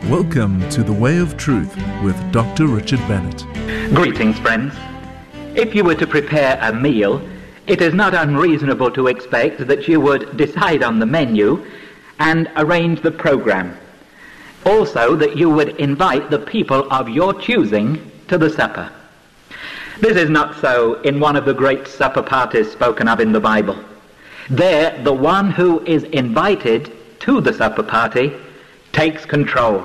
Welcome to The Way of Truth with Dr. Richard Bennett. Greetings, friends. If you were to prepare a meal, it is not unreasonable to expect that you would decide on the menu and arrange the program. Also, that you would invite the people of your choosing to the supper. This is not so in one of the great supper parties spoken of in the Bible. There, the one who is invited to the supper party takes control.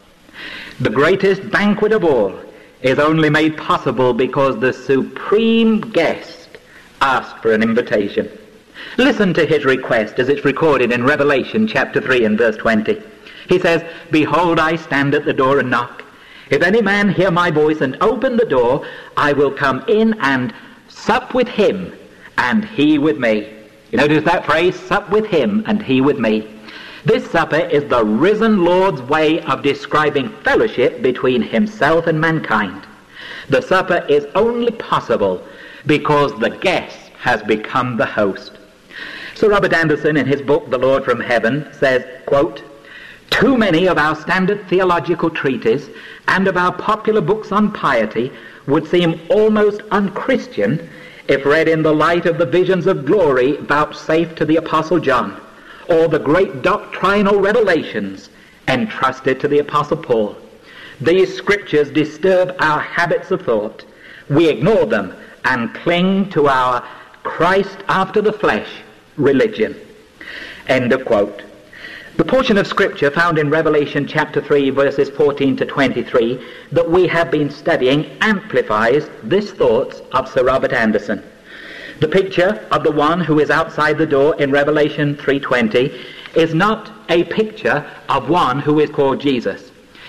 The greatest banquet of all is only made possible because the supreme guest asked for an invitation. Listen to his request as it's recorded in Revelation chapter 3 and verse 20. He says, "Behold, I stand at the door and knock. If any man hear my voice and open the door, I will come in and sup with him and he with me." You notice that phrase, sup with him and he with me. This supper is the risen Lord's way of describing fellowship between himself and mankind. The supper is only possible because the guest has become the host. Sir Robert Anderson, in his book, The Lord from Heaven, says, quote, "Too many of our standard theological treatises and of our popular books on piety would seem almost unchristian if read in the light of the visions of glory vouchsafed to the Apostle John, or the great doctrinal revelations entrusted to the Apostle Paul. These scriptures disturb our habits of thought. We ignore them and cling to our Christ after the flesh religion." End of quote. The portion of scripture found in Revelation chapter 3 verses 14 to 23 that we have been studying amplifies this thoughts of Sir Robert Anderson. The picture of the one who is outside the door in Revelation 3:20 is not a picture of one who is called Jesus.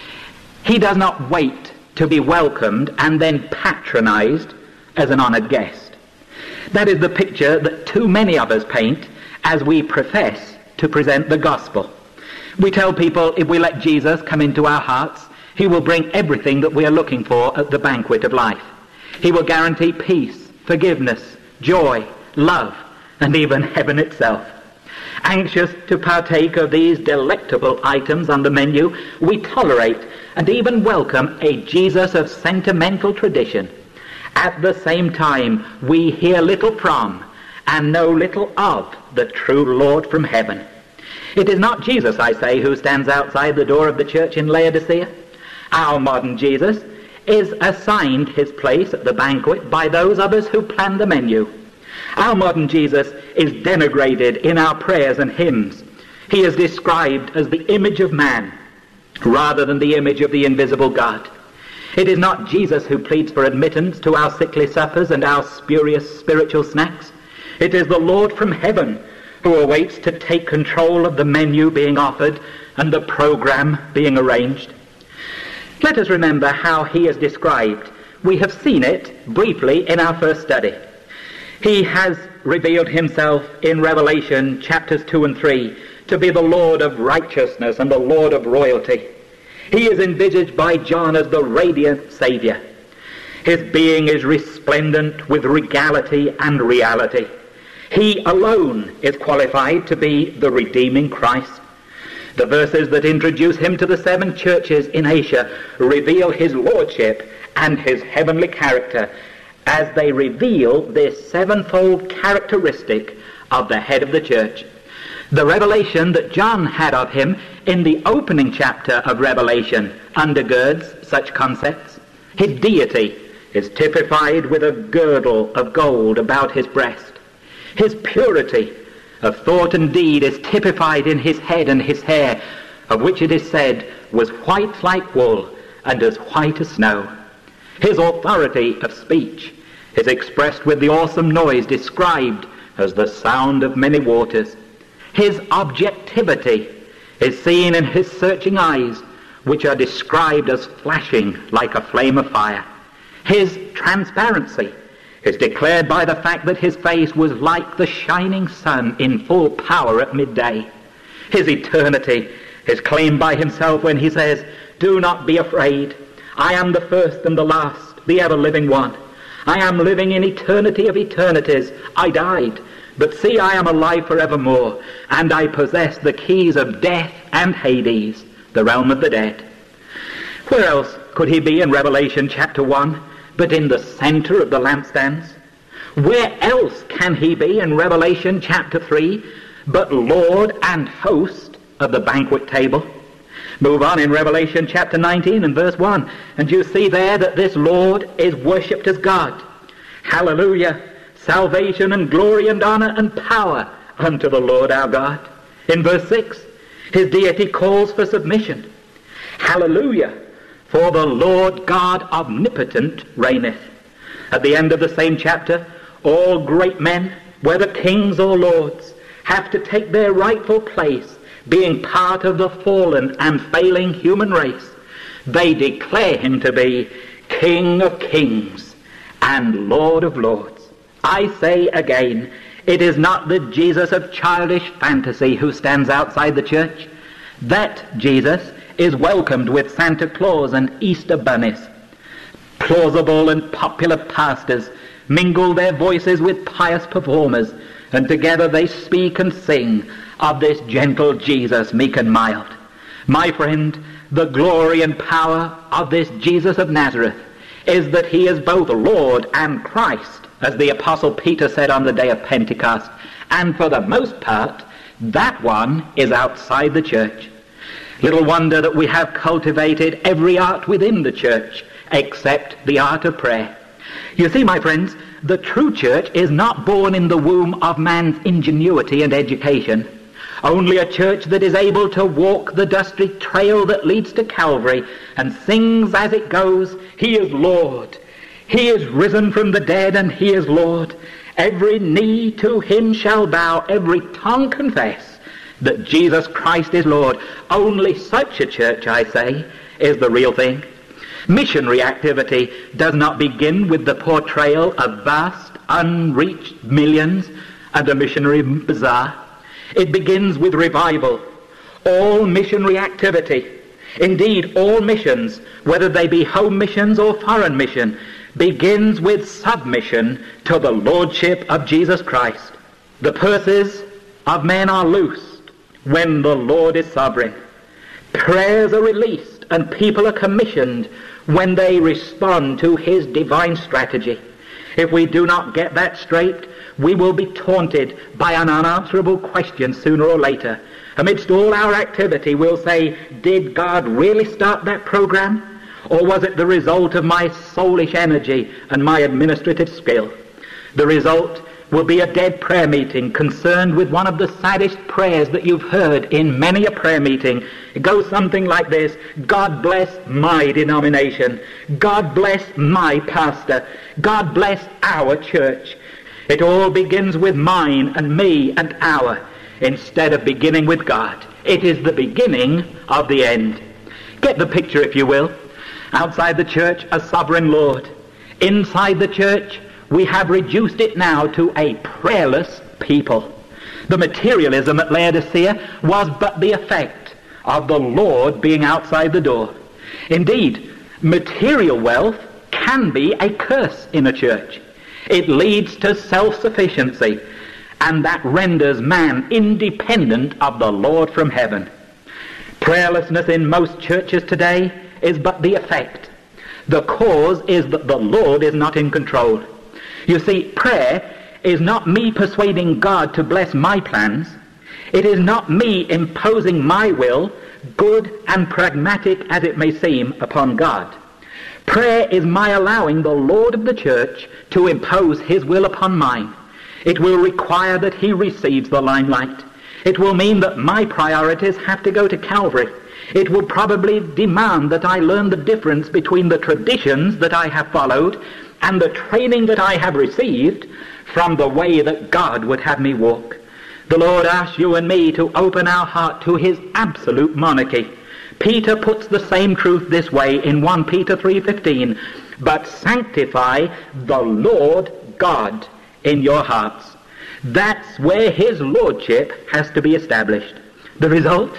He does not wait to be welcomed and then patronized as an honored guest. That is the picture that too many of us paint as we profess to present the gospel. We tell people if we let Jesus come into our hearts, he will bring everything that we are looking for at the banquet of life. He will guarantee peace, forgiveness, joy, love, and even heaven itself. Anxious to partake of these delectable items on the menu, we tolerate and even welcome a Jesus of sentimental tradition. At the same time, we hear little from and know little of the true Lord from heaven. It is not Jesus, I say, who stands outside the door of the church in Laodicea. Our modern Jesus is assigned his place at the banquet by those of us who plan the menu. Our modern Jesus is denigrated in our prayers and hymns. He is described as the image of man rather than the image of the invisible God. It is not Jesus who pleads for admittance to our sickly suppers and our spurious spiritual snacks. It is the Lord from heaven who awaits to take control of the menu being offered and the program being arranged. Let us remember how he is described. We have seen it briefly in our first study. He has revealed himself in Revelation chapters 2 and 3 to be the Lord of righteousness and the Lord of royalty. He is envisaged by John as the radiant Savior. His being is resplendent with regality and reality. He alone is qualified to be the redeeming Christ. The verses that introduce him to the 7 churches in Asia reveal his lordship and his heavenly character as they reveal this 7-fold characteristic of the head of the church. The revelation that John had of him in the opening chapter of Revelation undergirds such concepts. His deity is typified with a girdle of gold about his breast. His purity of thought and deed is typified in his head and his hair, of which it is said was white like wool and as white as snow. His authority of speech is expressed with the awesome noise described as the sound of many waters. His objectivity is seen in his searching eyes, which are described as flashing like a flame of fire. His transparency is declared by the fact that his face was like the shining sun in full power at midday. His eternity is claimed by himself when he says, "Do not be afraid. I am the first and the last, the ever-living one. I am living in eternity of eternities. I died, but see, I am alive forevermore, and I possess the keys of death and Hades, the realm of the dead." Where else could he be in Revelation chapter 1 but in the center of the lampstands? Where else can he be in Revelation chapter 3 but Lord and host of the banquet table? Move on in Revelation chapter 19 and verse 1, and you see there that this Lord is worshipped as God. Hallelujah! Salvation and glory and honor and power unto the Lord our God. In verse 6, his deity calls for submission. Hallelujah! For the Lord God omnipotent reigneth. At the end of the same chapter, all great men, whether kings or lords, have to take their rightful place, being part of the fallen and failing human race. They declare him to be King of kings and Lord of lords. I say again, it is not the Jesus of childish fantasy who stands outside the church. That Jesus is welcomed with Santa Claus and Easter bunnies. Plausible and popular pastors mingle their voices with pious performers, and together they speak and sing of this gentle Jesus, meek and mild. My friend, the glory and power of this Jesus of Nazareth is that he is both Lord and Christ, as the Apostle Peter said on the day of Pentecost, and for the most part, that one is outside the church. Little wonder that we have cultivated every art within the church except the art of prayer. You see, my friends, the true church is not born in the womb of man's ingenuity and education. Only a church that is able to walk the dusty trail that leads to Calvary and sings as it goes, He is Lord. He is risen from the dead and He is Lord. Every knee to Him shall bow, every tongue confess that Jesus Christ is Lord. Only such a church, I say, is the real thing. Missionary activity does not begin with the portrayal of vast, unreached millions and a missionary bazaar. It begins with revival. All missionary activity, indeed all missions, whether they be home missions or foreign mission, begins with submission to the Lordship of Jesus Christ. The purses of men are loosed when the Lord is sovereign. Prayers are released and people are commissioned when they respond to His divine strategy. If we do not get that straight, we will be taunted by an unanswerable question sooner or later. Amidst all our activity, we'll say, did God really start that program? Or was it the result of my soulish energy and my administrative skill? The result will be a dead prayer meeting concerned with one of the saddest prayers that you've heard in many a prayer meeting. It goes something like this: God bless my denomination. God bless my pastor. God bless our church. It all begins with mine and me and our, instead of beginning with God. It is the beginning of the end. Get the picture, if you will. Outside the church, a sovereign Lord. Inside the church, we have reduced it now to a prayerless people. The materialism at Laodicea was but the effect of the Lord being outside the door. Indeed, material wealth can be a curse in a church. It leads to self-sufficiency, and that renders man independent of the Lord from heaven. Prayerlessness in most churches today is but the effect. The cause is that the Lord is not in control. You see, prayer is not me persuading God to bless my plans. It is not me imposing my will, good and pragmatic as it may seem, upon God. Prayer is my allowing the Lord of the church to impose His will upon mine. It will require that He receives the limelight. It will mean that my priorities have to go to Calvary. It will probably demand that I learn the difference between the traditions that I have followed and the training that I have received from the way that God would have me walk. The Lord asks you and me to open our heart to His absolute monarchy. Peter puts the same truth this way in 1 Peter 3:15, but sanctify the Lord God in your hearts. That's where His lordship has to be established. The result?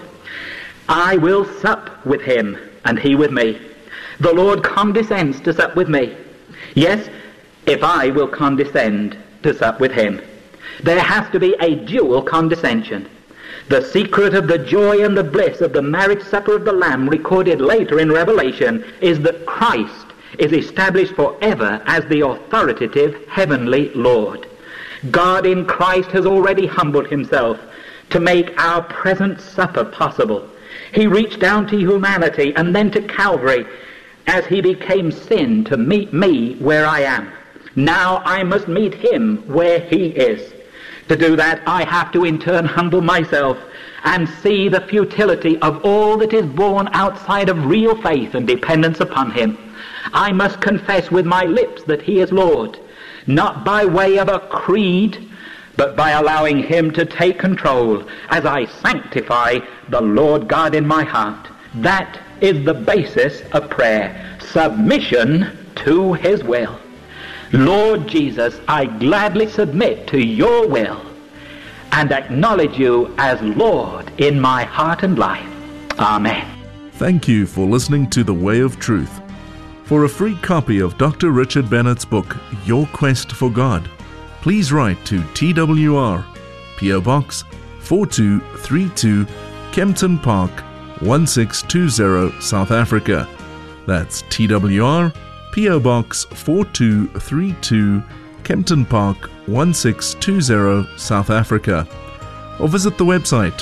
I will sup with Him and He with me. The Lord condescends to sup with me. Yes, if I will condescend to sup with Him. There has to be a dual condescension. The secret of the joy and the bliss of the marriage supper of the Lamb, recorded later in Revelation, is that Christ is established forever as the authoritative heavenly Lord. God in Christ has already humbled himself to make our present supper possible. He reached down to humanity and then to Calvary as he became sin to meet me where I am. Now I must meet him where he is. To do that, I have to in turn humble myself and see the futility of all that is born outside of real faith and dependence upon him. I must confess with my lips that he is Lord, not by way of a creed, but by allowing him to take control as I sanctify the Lord God in my heart. That is the basis of prayer, submission to his will. Lord Jesus, I gladly submit to your will and acknowledge you as Lord in my heart and life. Amen. Thank you for listening to The Way of Truth. For a free copy of Dr. Richard Bennett's book, Your Quest for God, please write to TWR, P.O. Box 4232, Kempton Park, 1620, South Africa. That's TWR, P.O. Box 4232, Kempton Park, 1620, South Africa. Or visit the website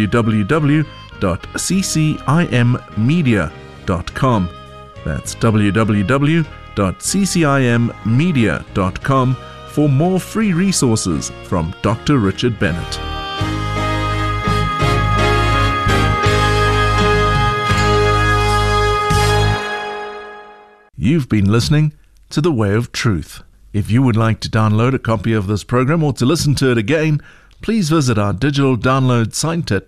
www.ccimmedia.com. That's www.ccimmedia.com for more free resources from Dr. Richard Bennett. You've been listening to The Way of Truth. If you would like to download a copy of this program or to listen to it again, please visit our digital download site at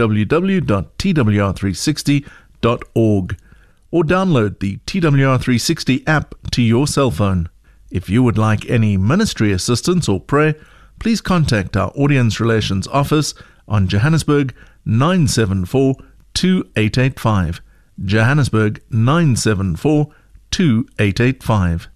www.twr360.org or download the TWR360 app to your cell phone. If you would like any ministry assistance or prayer, please contact our Audience Relations Office on Johannesburg 974 2885. Johannesburg 974 2885.